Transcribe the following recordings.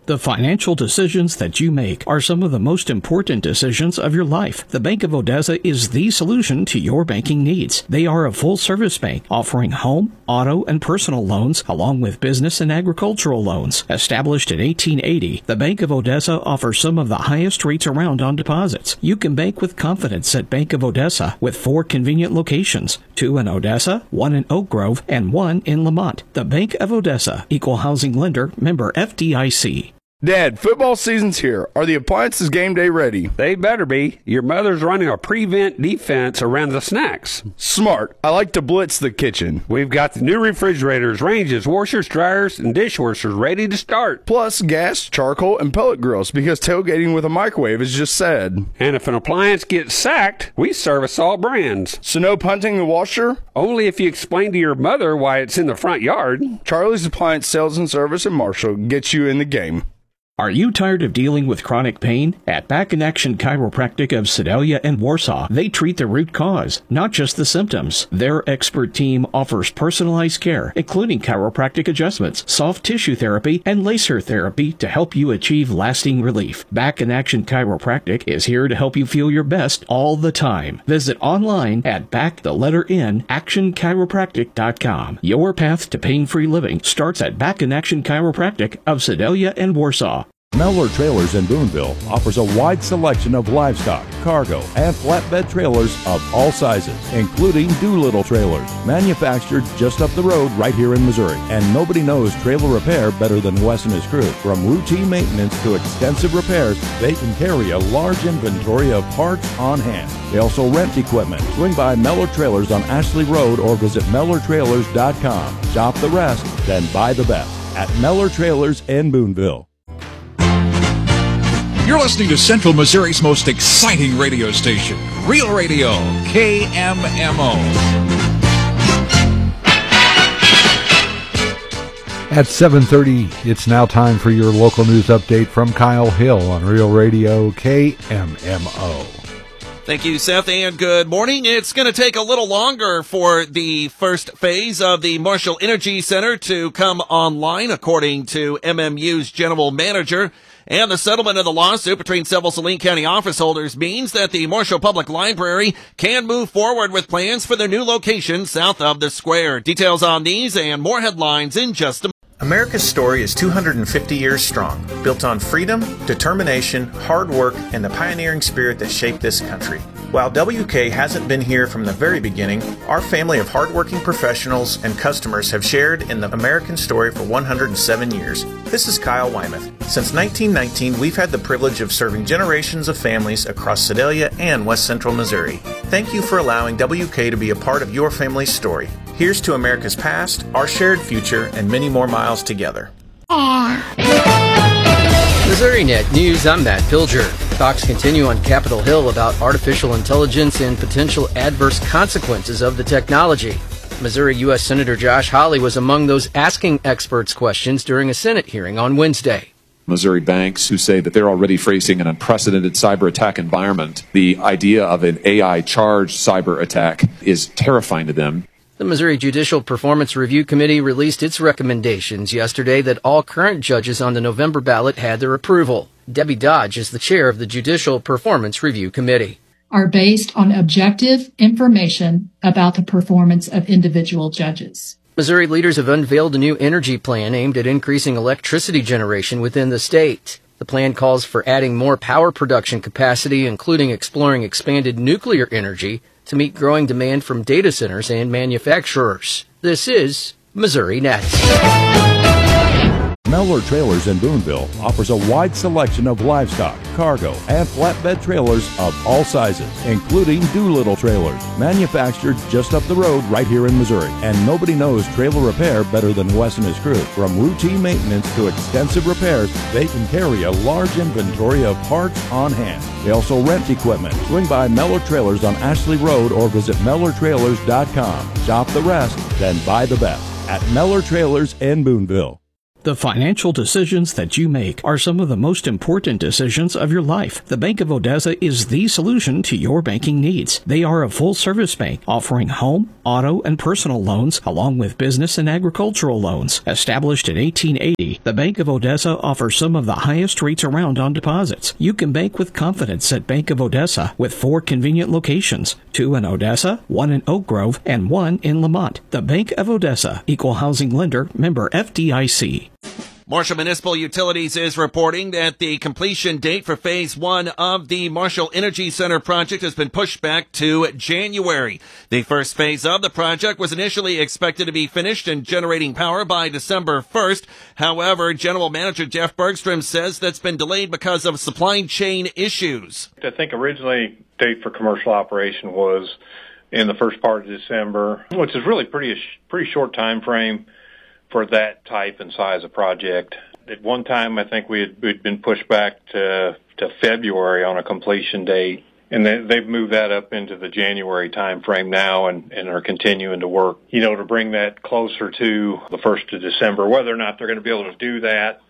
The financial decisions that you make are some of the most important decisions of your life. The Bank of Odessa is the solution to your banking needs. They are a full-service bank offering home, auto, and personal loans along with business and agricultural loans. Established in 1880, the Bank of Odessa offers some of the highest rates around on deposits. You can bank with confidence at Bank of Odessa with 4 convenient locations, 2 in Odessa, 1 in Oak Grove, and 1 in Lamont. The Bank of Odessa, Equal Housing Lender, member FDIC. Dad, football season's here. Are the appliances game day ready? They better be. Your mother's running a prevent defense around the snacks. Smart. I like to blitz the kitchen. We've got the new refrigerators, ranges, washers, dryers, and dishwashers ready to start. Plus gas, charcoal, and pellet grills because tailgating with a microwave is just sad. And if an appliance gets sacked, we service all brands. So no punting the washer? Only if you explain to your mother why it's in the front yard. Charlie's Appliance Sales and Service in Marshall gets you in the game. Are you tired of dealing with chronic pain? At Back in Action Chiropractic of Sedalia and Warsaw, they treat the root cause, not just the symptoms. Their expert team offers personalized care, including chiropractic adjustments, soft tissue therapy, and laser therapy to help you achieve lasting relief. Back in Action Chiropractic is here to help you feel your best all the time. Visit online at actionchiropractic.com. Your path to pain-free living starts at Back in Action Chiropractic of Sedalia and Warsaw. Mellor Trailers in Boonville offers a wide selection of livestock, cargo, and flatbed trailers of all sizes, including Doolittle trailers, manufactured just up the road right here in Missouri. And nobody knows trailer repair better than Wes and his crew. From routine maintenance to extensive repairs, they can carry a large inventory of parts on hand. They also rent equipment. Swing by Mellor Trailers on Ashley Road or visit MellorTrailers.com. Shop the rest, then buy the best at Mellor Trailers in Boonville. You're listening to Central Missouri's most exciting radio station, Real Radio, KMMO. At 7:30, it's now time for your local news update from Kyle Hill on Real Radio, KMMO. Thank you, Seth, and good morning. It's going to take a little longer for the first phase of the Marshall Energy Center to come online, according to MMU's general manager. And the settlement of the lawsuit between several Saline County office holders means that the Marshall Public Library can move forward with plans for their new location south of the square. Details on these and more headlines in just a moment. America's story is 250 years strong, built on freedom, determination, hard work, and the pioneering spirit that shaped this country. While WK hasn't been here from the very beginning, our family of hardworking professionals and customers have shared in the American story for 107 years. This is Kyle Wymuth. Since 1919, we've had the privilege of serving generations of families across Sedalia and West Central Missouri. Thank you for allowing WK to be a part of your family's story. Here's to America's past, our shared future, and many more miles together. MissouriNet News, I'm Matt Pilger. Talks continue on Capitol Hill about artificial intelligence and potential adverse consequences of the technology. Missouri U.S. Senator Josh Hawley was among those asking experts questions during a Senate hearing on Wednesday. Missouri banks who say that they're already facing an unprecedented cyber attack environment. The idea of an AI-charged cyber attack is terrifying to them. The Missouri Judicial Performance Review Committee released its recommendations yesterday that all current judges on the November ballot had their approval. Debbie Dodge is the chair of the Judicial Performance Review Committee. Are based on objective information about the performance of individual judges. Missouri leaders have unveiled a new energy plan aimed at increasing electricity generation within the state. The plan calls for adding more power production capacity, including exploring expanded nuclear energy to meet growing demand from data centers and manufacturers. This is MissouriNet. Mellor Trailers in Boonville offers a wide selection of livestock, cargo, and flatbed trailers of all sizes, including Doolittle trailers, manufactured just up the road right here in Missouri. And nobody knows trailer repair better than Wes and his crew. From routine maintenance to extensive repairs, they can carry a large inventory of parts on hand. They also rent equipment. Swing by Mellor Trailers on Ashley Road or visit MellorTrailers.com. Shop the rest, then buy the best at Mellor Trailers in Boonville. The financial decisions that you make are some of the most important decisions of your life. The Bank of Odessa is the solution to your banking needs. They are a full-service bank offering home, auto, and personal loans, along with business and agricultural loans. Established in 1880, the Bank of Odessa offers some of the highest rates around on deposits. You can bank with confidence at Bank of Odessa with 4 convenient locations, 2 in Odessa, 1 in Oak Grove, and 1 in Lamont. The Bank of Odessa, Equal Housing Lender, member FDIC. Marshall Municipal Utilities is reporting that the completion date for Phase 1 of the Marshall Energy Center project has been pushed back to January. The first phase of the project was initially expected to be finished and generating power by December 1st. However, General Manager Jeff Bergstrom says that's been delayed because of supply chain issues. I think originally date for commercial operation was in the first part of December, which is really pretty short time frame for that type and size of project. At one time, I think we'd been pushed back to February on a completion date, and they've moved that up into the January time frame now and are continuing to work, to bring that closer to the 1st of December. Whether or not they're going to be able to do that,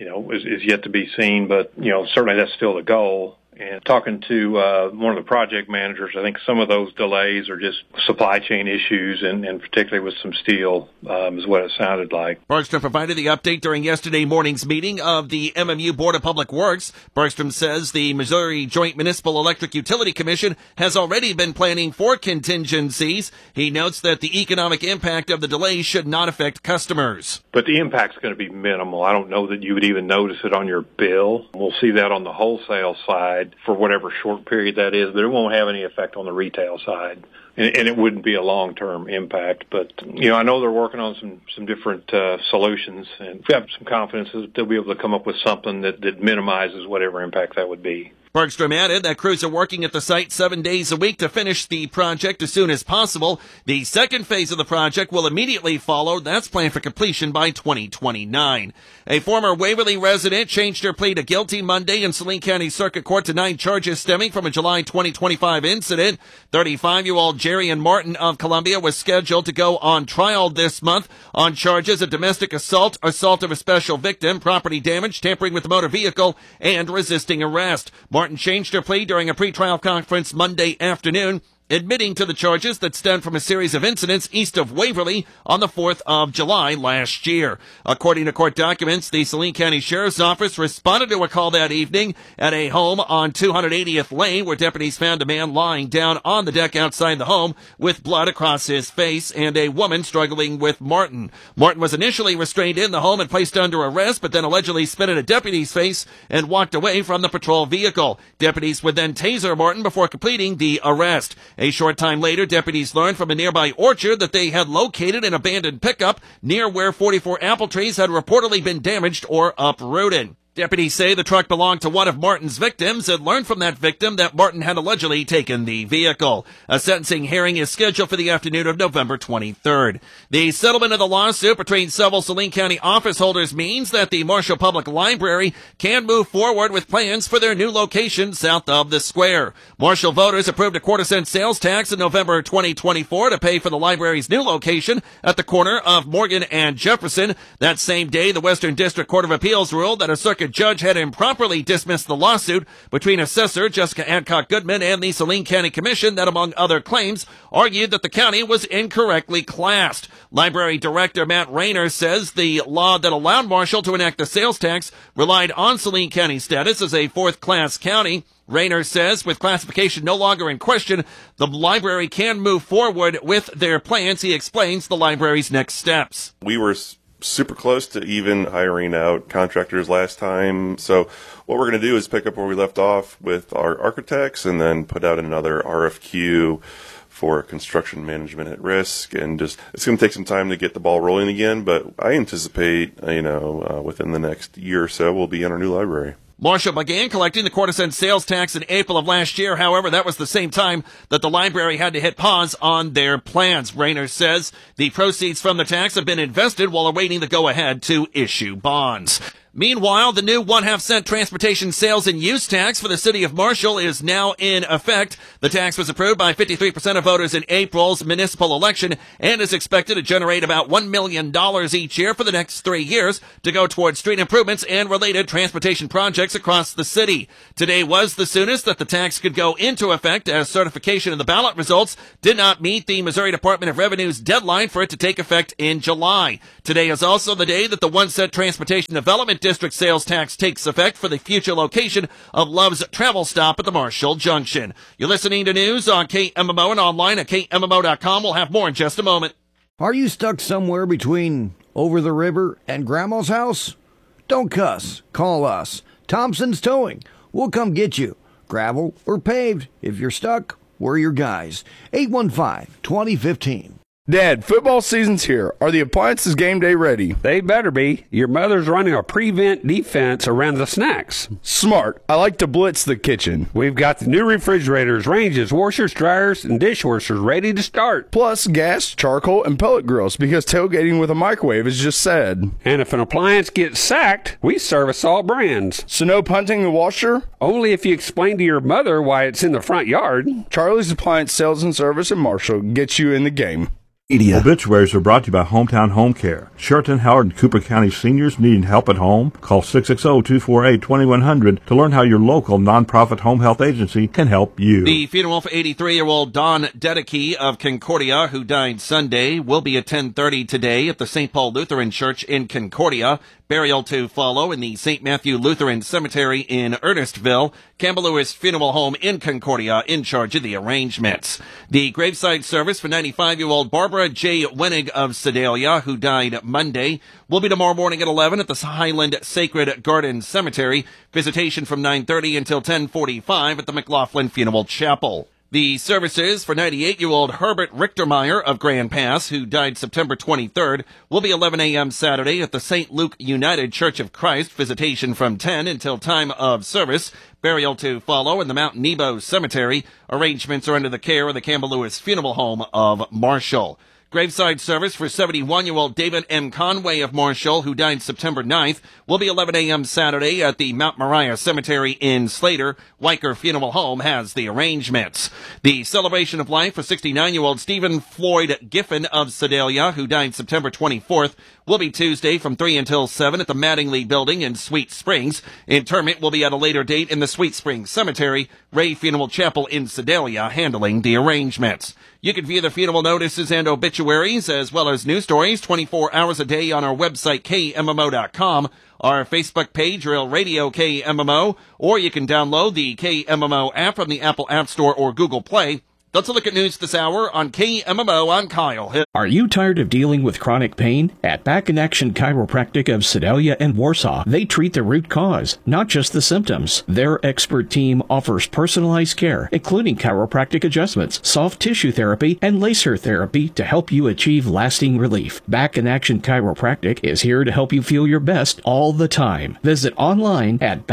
is yet to be seen, but, certainly that's still the goal. And talking to one of the project managers, I think some of those delays are just supply chain issues, and particularly with some steel, is what it sounded like. Bergstrom provided the update during yesterday morning's meeting of the MMU Board of Public Works. Bergstrom says the Missouri Joint Municipal Electric Utility Commission has already been planning for contingencies. He notes that the economic impact of the delay should not affect customers. But the impact's going to be minimal. I don't know that you would even notice it on your bill. We'll see that on the wholesale side for whatever short period that is, but it won't have any effect on the retail side. And it wouldn't be a long-term impact. But, I know they're working on some different solutions, and we have some confidence that they'll be able to come up with something that minimizes whatever impact that would be. Bergstrom added that crews are working at the site 7 days a week to finish the project as soon as possible. The second phase of the project will immediately follow. That's planned for completion by 2029. A former Waverly resident changed her plea to guilty Monday in Saline County Circuit Court to 9 charges stemming from a July 2025 incident. 35-year-old Jerrian Martin of Columbia was scheduled to go on trial this month on charges of domestic assault, assault of a special victim, property damage, tampering with a motor vehicle, and resisting arrest. Martin changed her plea during a pretrial conference Monday afternoon, admitting to the charges that stemmed from a series of incidents east of Waverly on the 4th of July last year. According to court documents, the Saline County Sheriff's Office responded to a call that evening at a home on 280th Lane where deputies found a man lying down on the deck outside the home with blood across his face and a woman struggling with Martin. Martin was initially restrained in the home and placed under arrest, but then allegedly spit at a deputy's face and walked away from the patrol vehicle. Deputies would then taser Martin before completing the arrest. A short time later, deputies learned from a nearby orchard that they had located an abandoned pickup near where 44 apple trees had reportedly been damaged or uprooted. Deputies say the truck belonged to one of Martin's victims and learned from that victim that Martin had allegedly taken the vehicle. A sentencing hearing is scheduled for the afternoon of November 23rd. The settlement of the lawsuit between several Saline County office holders means that the Marshall Public Library can move forward with plans for their new location south of the square. Marshall voters approved a quarter-cent sales tax in November 2024 to pay for the library's new location at the corner of Morgan and Jefferson. That same day, the Western District Court of Appeals ruled that a circuit judge had improperly dismissed the lawsuit between Assessor Jessica Adcock Goodman and the Saline County Commission that, among other claims, argued that the county was incorrectly classed. Library Director Matt Rayner says the law that allowed Marshall to enact the sales tax relied on Saline County status as a fourth-class county. Rayner says with classification no longer in question, the library can move forward with their plans. He explains the library's next steps. We were super close to even hiring out contractors last time. So what we're going to do is pick up where we left off with our architects and then put out another RFQ for construction management at risk. And just, it's going to take some time to get the ball rolling again, but I anticipate, within the next year or so, we'll be in our new library. Marshall began collecting the quarter-cent sales tax in April of last year. However, that was the same time that the library had to hit pause on their plans. Rayner says the proceeds from the tax have been invested while awaiting the go-ahead to issue bonds. Meanwhile, the new 1/2-cent transportation sales and use tax for the city of Marshall is now in effect. The tax was approved by 53% of voters in April's municipal election and is expected to generate about $1 million each year for the next 3 years to go towards street improvements and related transportation projects across the city. Today was the soonest that the tax could go into effect, as certification of the ballot results did not meet the Missouri Department of Revenue's deadline for it to take effect in July. Today is also the day that the 1-cent Transportation Development District sales tax takes effect for the future location of Love's Travel Stop at the Marshall Junction. You're listening to news on KMMO and online at KMMO.com. We'll have more in just a moment. Are you stuck somewhere between over the river and Grandma's house? Don't cuss. Call us. Thompson's Towing. We'll come get you. Gravel or paved. If you're stuck, we're your guys. 815-2015. Dad, football season's here. Are the appliances game day ready? They better be. Your mother's running a prevent defense around the snacks. Smart. I like to blitz the kitchen. We've got the new refrigerators, ranges, washers, dryers, and dishwashers ready to start. Plus gas, charcoal, and pellet grills, because tailgating with a microwave is just sad. And if an appliance gets sacked, we service all brands. So no punting the washer? Only if you explain to your mother why it's in the front yard. Charlie's Appliance Sales and Service in Marshall gets you in the game. Obituaries are brought to you by Hometown Home Care. Sheraton, Howard, and Cooper County seniors needing help at home? Call 660-248-2100 to learn how your local nonprofit home health agency can help you. The funeral for 83-year-old Don Dedeke of Concordia, who died Sunday, will be at 10:30 today at the St. Paul Lutheran Church in Concordia. Burial to follow in the St. Matthew Lutheran Cemetery in Ernestville. Campbell Lewis Funeral Home in Concordia in charge of the arrangements. The graveside service for 95-year-old Barbara J. Wenig of Sedalia, who died Monday, will be tomorrow morning at 11 at the Highland Sacred Garden Cemetery. Visitation from 9:30 until 10:45 at the McLaughlin Funeral Chapel. The services for 98-year-old Herbert Richtermeyer of Grand Pass, who died September 23rd, will be 11 a.m. Saturday at the St. Luke United Church of Christ. Visitation from 10 until time of service. Burial to follow in the Mount Nebo Cemetery. Arrangements are under the care of the Campbell Lewis Funeral Home of Marshall. Graveside service for 71-year-old David M. Conway of Marshall, who died September 9th, will be 11 a.m. Saturday at the Mount Moriah Cemetery in Slater. Weicker Funeral Home has the arrangements. The celebration of life for 69-year-old Stephen Floyd Giffen of Sedalia, who died September 24th, will be Tuesday from 3 until 7 at the Mattingly Building in Sweet Springs. Interment will be at a later date in the Sweet Springs Cemetery. Ray Funeral Chapel in Sedalia handling the arrangements. You can view the funeral notices and obituaries as well as news stories 24 hours a day on our website, KMMO.com, our Facebook page, Real Radio KMMO, or you can download the KMMO app from the Apple App Store or Google Play. Let's look at news this hour on KMMO. I'm Kyle Hill. Are you tired of dealing with chronic pain? At Back in Action Chiropractic of Sedalia and Warsaw, they treat the root cause, not just the symptoms. Their expert team offers personalized care, including chiropractic adjustments, soft tissue therapy, and laser therapy to help you achieve lasting relief. Back in Action Chiropractic is here to help you feel your best all the time. Visit online at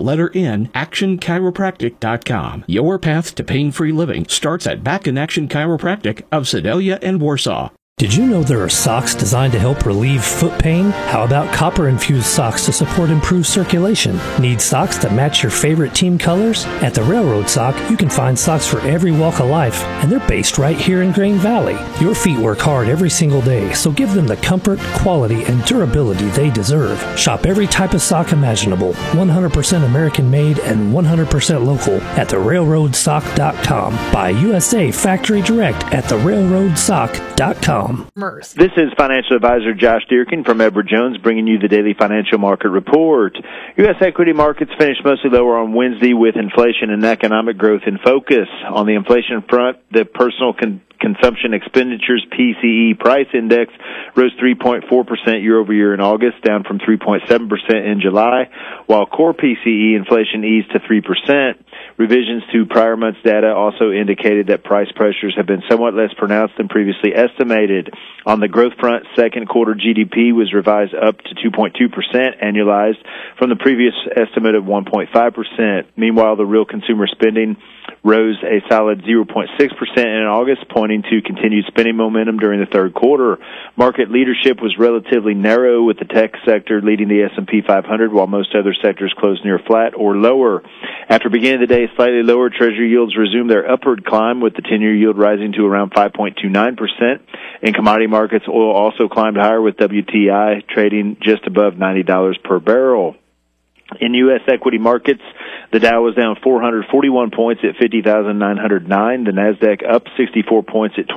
actionchiropractic.com. Your path to pain-free living starts at Back in Action Chiropractic of Sedalia and Warsaw. Did you know there are socks designed to help relieve foot pain? How about copper-infused socks to support improved circulation? Need socks that match your favorite team colors? At the Railroad Sock, you can find socks for every walk of life, and they're based right here in Grain Valley. Your feet work hard every single day, so give them the comfort, quality, and durability they deserve. Shop every type of sock imaginable, 100% American-made and 100% local at therailroadsock.com. Buy USA Factory Direct at therailroadsock.com. This is financial advisor Josh Dearkin from Edward Jones bringing you the daily financial market report. U.S. equity markets finished mostly lower on Wednesday with inflation and economic growth in focus. On the inflation front, the personal consumption expenditures PCE price index rose 3.4% year over year in August, down from 3.7% in July, while core PCE inflation eased to 3%. Revisions to prior month's data also indicated that price pressures have been somewhat less pronounced than previously estimated. On the growth front, second quarter GDP was revised up to 2.2% annualized from the previous estimate of 1.5%. Meanwhile, the real consumer spending rose a solid 0.6% in August, pointing to continued spending momentum during the third quarter. Market leadership was relatively narrow, with the tech sector leading the S&P 500, while most other sectors closed near flat or lower. After beginning the day slightly lower, Treasury yields resumed their upward climb, with the 10-year yield rising to around 5.29%. In commodity markets, oil also climbed higher, with WTI trading just above $90 per barrel. In U.S. equity markets, the Dow was down 441 points at 50,909. The Nasdaq up 64 points at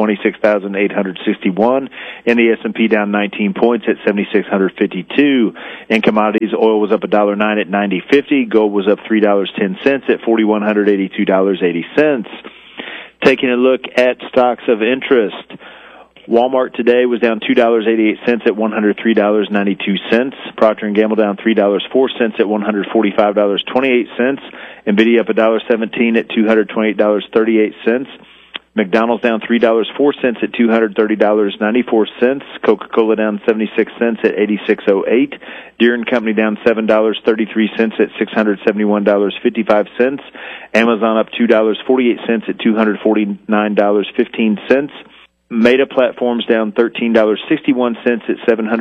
26,861. And the S&P down 19 points at 7,652. In commodities, oil was up $1.09 at $90.50. Gold was up $3.10 at $4,182.80. Taking a look at stocks of interest, Walmart today was down $2.88 at $103.92. Procter & Gamble down $3.04 at $145.28. NVIDIA up $1.17 at $228.38. McDonald's down $3.04 at $230.94. Coca-Cola down 76 cents at 86.08. Deere & Company down $7.33 at $671.55. Amazon up $2.48 at $249.15. Meta Platforms down $13.61 at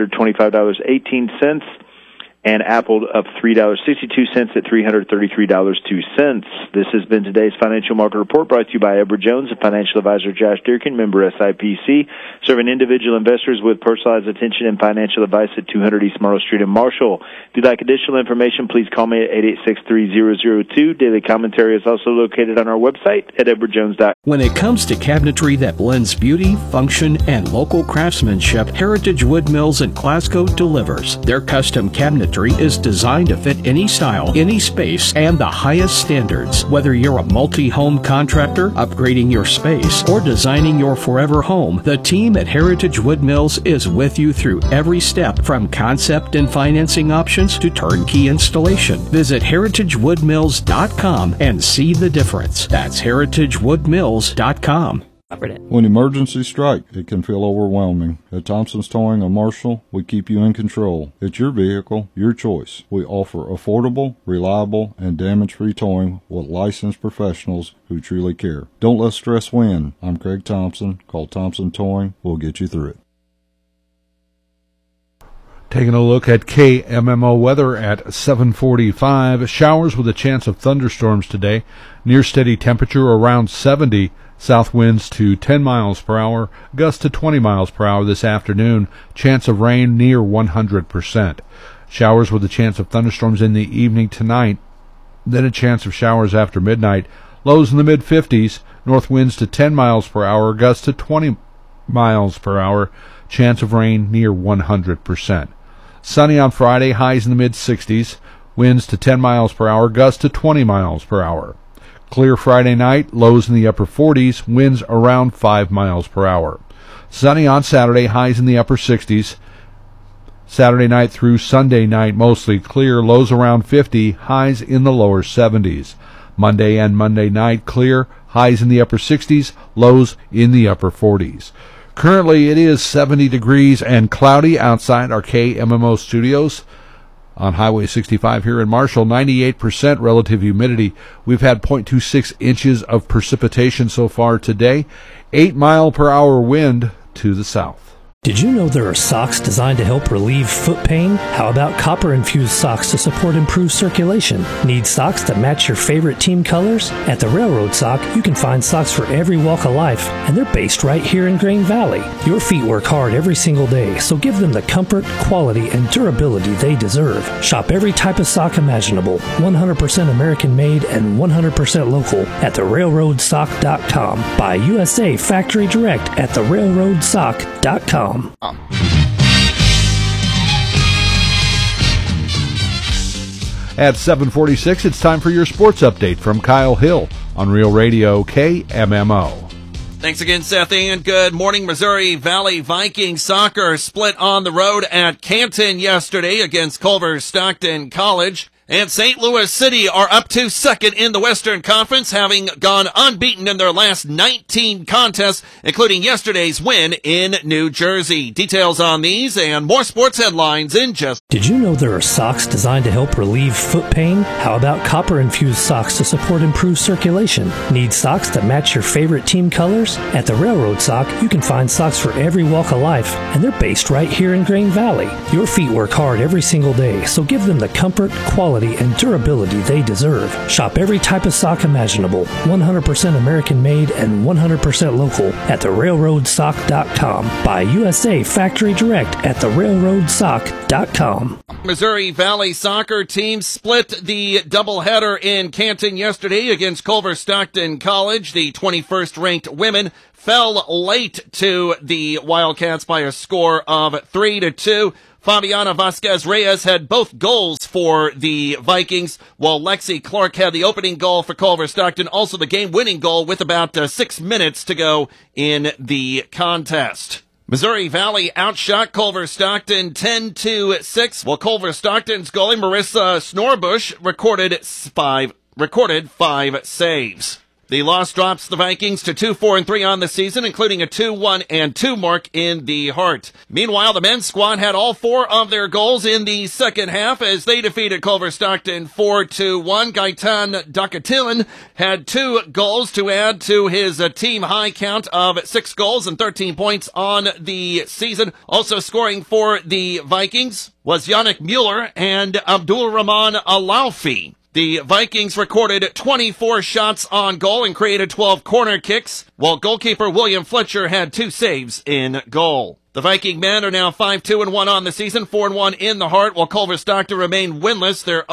$725.18, and Apple up $3.62 at $333.02. This has been today's Financial Market Report, brought to you by Edward Jones and financial advisor Josh Durkin, member SIPC, serving individual investors with personalized attention and financial advice at 200 East Myrtle Street in Marshall. If you'd like additional information, please call me at 886-3002. Daily commentary is also located on our website at edwardjones.com. When it comes to cabinetry that blends beauty, function, and local craftsmanship, Heritage Wood Mills in Glasgow delivers. Their custom cabinetry is designed to fit any style, any space, and the highest standards. Whether you're a multi-home contractor, upgrading your space, or designing your forever home, the team at Heritage Wood Mills is with you through every step, from concept and financing options to turnkey installation. Visit heritagewoodmills.com and see the difference. That's heritagewoodmills.com. When emergencies strike, it can feel overwhelming. At Thompson's Towing of Marshall, we keep you in control. It's your vehicle, your choice. We offer affordable, reliable, and damage-free towing with licensed professionals who truly care. Don't let stress win. I'm Craig Thompson. Call Thompson Towing. We'll get you through it. Taking a look at KMMO weather at 7:45. Showers with a chance of thunderstorms today. Near steady temperature around 70. South winds to 10 miles per hour, gusts to 20 miles per hour this afternoon. Chance of rain near 100%. Showers with a chance of thunderstorms in the evening tonight. Then a chance of showers after midnight. Lows in the mid-50s. North winds to 10 miles per hour, gusts to 20 miles per hour. Chance of rain near 100%. Sunny on Friday, highs in the mid-60s. Winds to 10 miles per hour, gusts to 20 miles per hour. Clear Friday night, lows in the upper 40s, winds around 5 miles per hour. Sunny on Saturday, highs in the upper 60s. Saturday night through Sunday night, mostly clear, lows around 50, highs in the lower 70s. Monday and Monday night, clear, highs in the upper 60s, lows in the upper 40s. Currently, it is 70 degrees and cloudy outside our KMMO studios. On Highway 65 here in Marshall, 98% relative humidity. We've had 0.26 inches of precipitation so far today. 8-mile-per-hour wind to the south. Did you know there are socks designed to help relieve foot pain? How about copper-infused socks to support improved circulation? Need socks that match your favorite team colors? At the Railroad Sock, you can find socks for every walk of life, and they're based right here in Grain Valley. Your feet work hard every single day, so give them the comfort, quality, and durability they deserve. Shop every type of sock imaginable, 100% American-made and 100% local at therailroadsock.com. Buy USA factory direct at therailroadsock.com. At 7:46, it's time for your sports update from Kyle Hill on Real Radio KMMO. Thanks again, Seth, and good morning. Missouri Valley Vikings soccer split on the road at Canton yesterday against Culver Stockton College. And St. Louis City are up to second in the Western Conference, having gone unbeaten in their last 19 contests, including yesterday's win in New Jersey. Details on these and more sports headlines in just... Did you know there are socks designed to help relieve foot pain? How about copper-infused socks to support improved circulation? Need socks that match your favorite team colors? At the Railroad Sock, you can find socks for every walk of life, and they're based right here in Grain Valley. Your feet work hard every single day, so give them the comfort, quality, and durability they deserve. Shop every type of sock imaginable, 100% American-made and 100% local at therailroadsock.com. Buy USA Factory Direct at therailroadsock.com. Missouri Valley soccer team split the doubleheader in Canton yesterday against Culver Stockton College. The 21st ranked women fell late to the Wildcats by a score of 3-2. Fabiana Vasquez-Reyes had both goals for the Vikings, while Lexi Clark had the opening goal for Culver Stockton, also the game-winning goal with about 6 minutes to go in the contest. Missouri Valley outshot Culver Stockton 10-6, while Culver Stockton's goalie Marissa Snorbush recorded 5 saves. The loss drops the Vikings to 2-4-3 on the season, including a 2-1-2 mark in the Hart. Meanwhile, the men's squad had all 4 of their goals in the second half as they defeated Culver Stockton 4-1. Gaetan Dakatilan had 2 goals to add to his team high count of 6 goals and 13 points on the season. Also scoring for the Vikings was Yannick Mueller and Abdul Rahman Alaufi. The Vikings recorded 24 shots on goal and created 12 corner kicks, while goalkeeper William Fletcher had 2 saves in goal. The Viking men are now 5-2-1 on the season, 4-1 in the Hart, while Culver Stockton remain winless. They're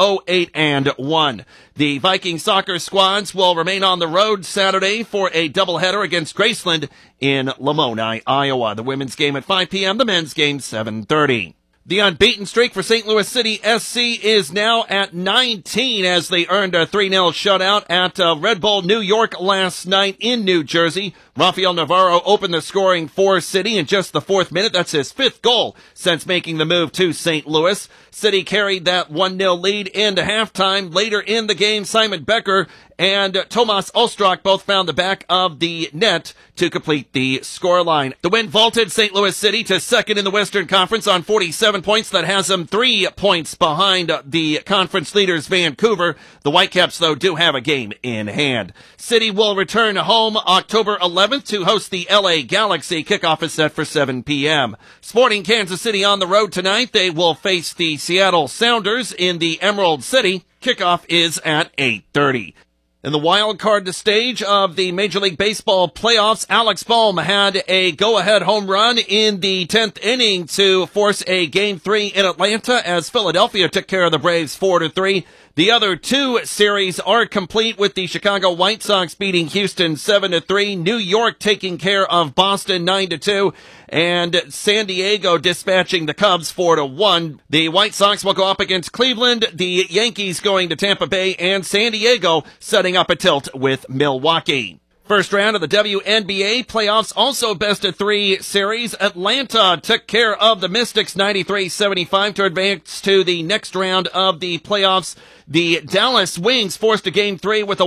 0-8-1. The Viking soccer squads will remain on the road Saturday for a doubleheader against Graceland in Lamoni, Iowa. The women's game at 5 p.m., the men's game 7:30. The unbeaten streak for St. Louis City SC is now at 19 as they earned a 3-0 shutout at Red Bull New York last night in New Jersey. Rafael Navarro opened the scoring for City in just the 4th minute. That's his 5th goal since making the move to St. Louis. City carried that 1-0 lead into halftime. Later in the game, Simon Becker and Tomas Ostrak both found the back of the net to complete the scoreline. The win vaulted St. Louis City to second in the Western Conference on 47 points. That has them 3 points behind the conference leaders Vancouver. The Whitecaps, though, do have a game in hand. City will return home October 11th to host the LA Galaxy. Kickoff is set for 7 p.m. Sporting Kansas City on the road tonight. They will face the Seattle Sounders in the Emerald City. Kickoff is at 8:30. In the wild card stage of the Major League Baseball playoffs, Alex Bohm had a go-ahead home run in the 10th inning to force a Game 3 in Atlanta as Philadelphia took care of the Braves 4-3. The other 2 series are complete with the Chicago White Sox beating Houston 7-3, New York taking care of Boston 9-2, and San Diego dispatching the Cubs 4-1. The White Sox will go up against Cleveland, the Yankees going to Tampa Bay, and San Diego setting up a tilt with Milwaukee. First round of the WNBA playoffs, also best of 3 series. Atlanta took care of the Mystics 93-75 to advance to the next round of the playoffs. The Dallas Wings forced a Game 3 with a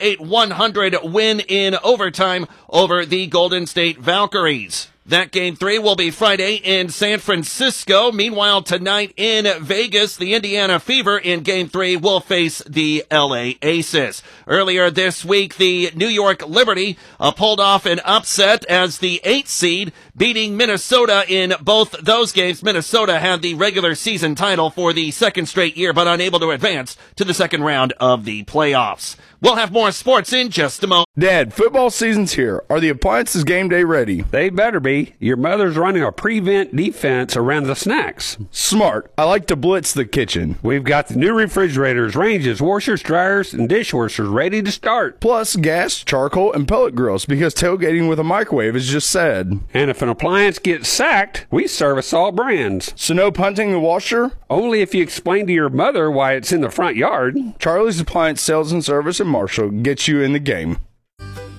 108-100 win in overtime over the Golden State Valkyries. That Game 3 will be Friday in San Francisco. Meanwhile, tonight in Vegas, the Indiana Fever in Game 3 will face the LA Aces. Earlier this week, the New York Liberty pulled off an upset as the 8th seed, beating Minnesota in both those games. Minnesota had the regular season title for the 2nd straight year, but unable to advance to the 2nd round of the playoffs. We'll have more sports in just a moment. Dad, football season's here. Are the appliances game day ready? They better be. Your mother's running a prevent defense around the snacks. Smart. I like to blitz the kitchen. We've got the new refrigerators, ranges, washers, dryers, and dishwashers ready to start. Plus gas, charcoal, and pellet grills because tailgating with a microwave is just sad. And if an appliance gets sacked, we service all brands. So no punting the washer? Only if you explain to your mother why it's in the front yard. Charlie's Appliance Sales and Service in Marshall gets you in the game.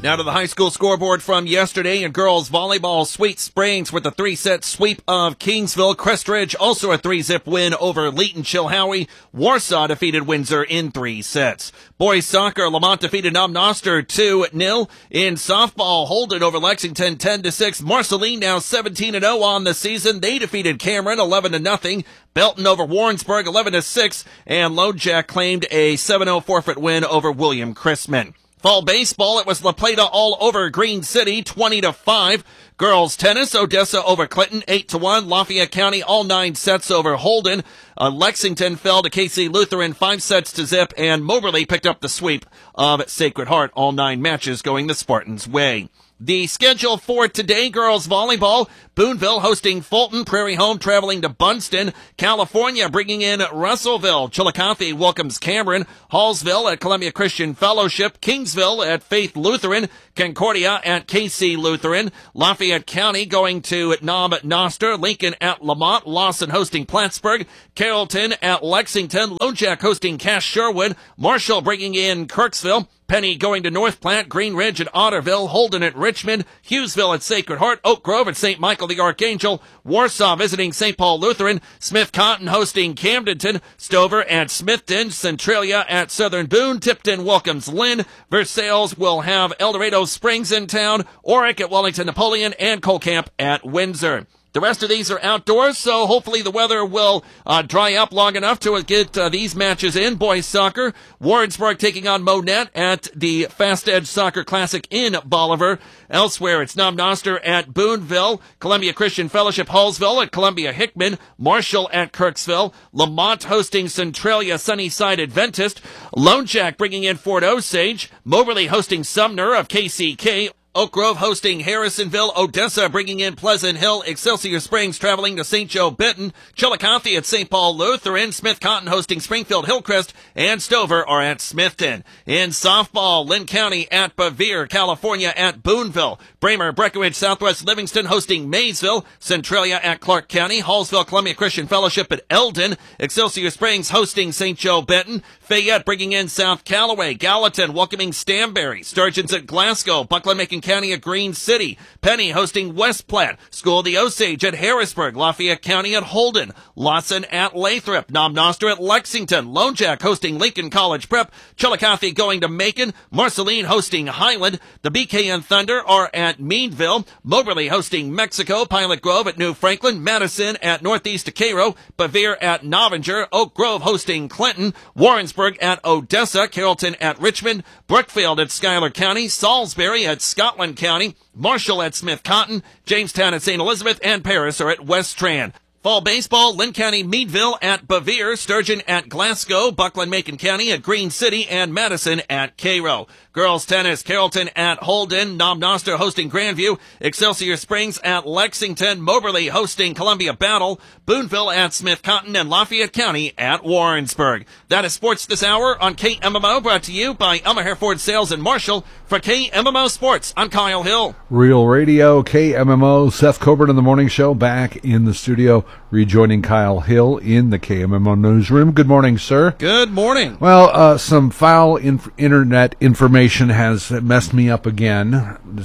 Now to the high school scoreboard from yesterday in girls volleyball. Sweet Springs with a 3-set sweep of Kingsville. Crestridge also a 3-zip win over Leeton Chilhowie. Warsaw defeated Windsor in 3 sets. Boys soccer, Lamont defeated Noster 2-0. In softball, Holden over Lexington 10-6. Marceline now 17-0 on the season. They defeated Cameron 11-0. Belton over Warrensburg 11-6. And Lone Jack claimed a 7-0 forfeit win over William Chrisman. Fall baseball, it was La Plata all over Green City, 20-5. Girls tennis, Odessa over Clinton, 8-1. Lafayette County, all 9 sets over Holden. Lexington fell to KC Lutheran, 5-0. And Moberly picked up the sweep of Sacred Heart, all 9 matches going the Spartans' way. The schedule for today, girls volleyball, Boonville hosting Fulton, Prairie Home traveling to Bunston, California bringing in Russellville, Chillicothe welcomes Cameron, Hallsville at Columbia Christian Fellowship, Kingsville at Faith Lutheran, Concordia at KC Lutheran, Lafayette County going to Noster, Lincoln at Lamont, Lawson hosting Plattsburgh, Carrollton at Lexington, Lone Jack hosting Cass Sherwood, Marshall bringing in Kirksville, Penny going to North Platte, Green Ridge at Otterville, Holden at Richmond, Hughesville at Sacred Heart, Oak Grove at St. Michael the Archangel, Warsaw visiting St. Paul Lutheran, Smith Cotton hosting Camdenton, Stover at Smithton, Centralia at Southern Boone, Tipton welcomes Lynn, Versailles will have El Dorado Springs in town, Oric at Wellington Napoleon, and Colcamp at Windsor. The rest of these are outdoors, so hopefully the weather will dry up long enough to get these matches in. Boys soccer, Warrensburg taking on Monette at the Fast Edge Soccer Classic in Bolivar. Elsewhere, it's Noster at Boonville, Columbia Christian Fellowship Hallsville at Columbia Hickman, Marshall at Kirksville, Lamont hosting Centralia Sunnyside Adventist, Lone Jack bringing in Fort Osage, Moberly hosting Sumner of KCK, Oak Grove hosting Harrisonville, Odessa bringing in Pleasant Hill, Excelsior Springs traveling to St. Joe Benton, Chillicothe at St. Paul Lutheran, Smith Cotton hosting Springfield Hillcrest, and Stover are at Smithton. In softball, Lynn County at Bevier, California at Boonville, Bramer, Breckenridge, Southwest Livingston hosting Maysville, Centralia at Clark County, Hallsville Columbia Christian Fellowship at Eldon, Excelsior Springs hosting St. Joe Benton, Fayette bringing in South Callaway, Gallatin welcoming Stanberry, Sturgeon's at Glasgow, Buckland-Macon County at Green City, Penny hosting West Platte, School of the Osage at Harrisburg, Lafayette County at Holden, Lawson at Lathrop, Noster at Lexington, Lone Jack hosting Lincoln College Prep, Chillicothe going to Macon, Marceline hosting Highland, the BKN Thunder are at Meadville, Moberly hosting Mexico, Pilot Grove at New Franklin, Madison at Northeast Cairo, Bevier at Novinger, Oak Grove hosting Clinton, Warrensburg at Odessa, Carrollton at Richmond, Brookfield at Schuyler County, Salisbury at Scotland County, Marshall at Smith Cotton, Jamestown at St. Elizabeth, and Paris are at West Tran. Fall baseball, Lynn County, Meadville at Bevier, Sturgeon at Glasgow, Buckland-Macon County at Green City, and Madison at Cairo. Girls tennis, Carrollton at Holden, Noster hosting Grandview, Excelsior Springs at Lexington, Moberly hosting Columbia Battle, Boonville at Smith Cotton, and Lafayette County at Warrensburg. That is sports this hour on KMMO, brought to you by Elmer Hereford Sales in Marshall. For KMMO Sports, I'm Kyle Hill. Real Radio, KMMO, Seth Coburn in the Morning Show, back in the studio, rejoining Kyle Hill in the KMMO newsroom. Good morning, sir. Good morning. Well, some foul internet information has messed me up again.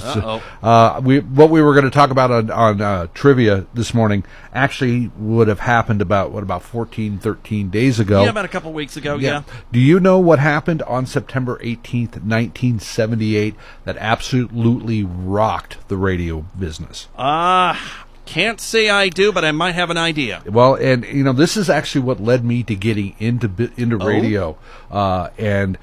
What we were going to talk about on trivia this morning actually would have happened about 14, 13 days ago. Yeah, about a couple weeks ago, yeah. Do you know what happened on September 18th, 1978 that absolutely rocked the radio business? Can't say I do, but I might have an idea. Well, and this is actually what led me to getting into radio. The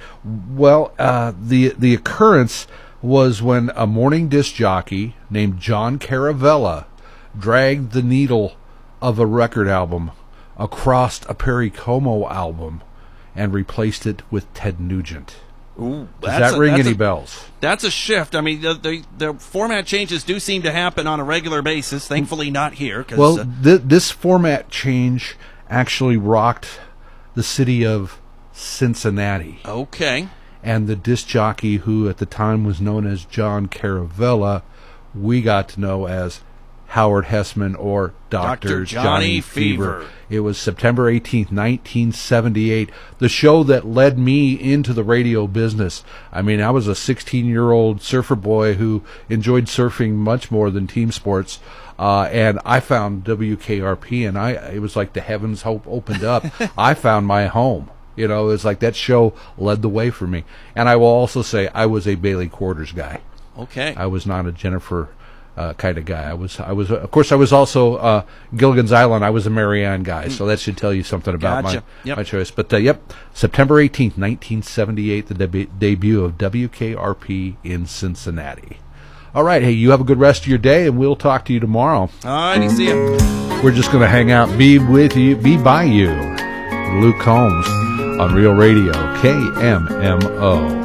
occurrence was when a morning disc jockey named John Caravella dragged the needle of a record album across a Perry Como album and replaced it with Ted Nugent. Ooh, does that ring any bells? That's a shift. I mean, the format changes do seem to happen on a regular basis. Thankfully, not here. Well, this format change actually rocked the city of Cincinnati. Okay. And the disc jockey, who at the time was known as John Caravella, we got to know as Howard Hessman or Dr. Johnny Fever. It was September 18th, 1978, the show that led me into the radio business. I mean, I was a 16-year-old surfer boy who enjoyed surfing much more than team sports. And I found WKRP, and it was like the heavens opened up. I found my home. You know, it was like that show led the way for me. And I will also say I was a Bailey Quarters guy. Okay. I was not a Jennifer kind of guy. I was. Of course, I was also Gilligan's Island. I was a Marianne guy, so that should tell you something about my choice. But September 18th, 1978, the debut of WKRP in Cincinnati. All right, hey, you have a good rest of your day, and we'll talk to you tomorrow. All right, see ya. We're just going to hang out, be with you, be by you. Luke Combs on Real Radio, KMMO.